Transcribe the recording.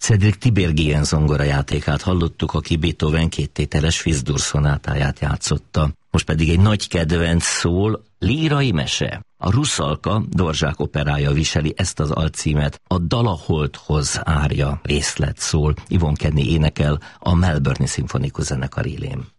Cedric Tiberghien zongorajátékát hallottuk, aki Beethoven 2 tételes Fis-dur szonátáját játszotta. Most pedig egy nagy kedvenc szól, lírai mese. A Ruszalka Dvořák operája viseli ezt az alcímet, a Dalaholdhoz árja részlet szól. Yvonne Kenny énekel a Melbourne-i szimfonikus zenekar élén.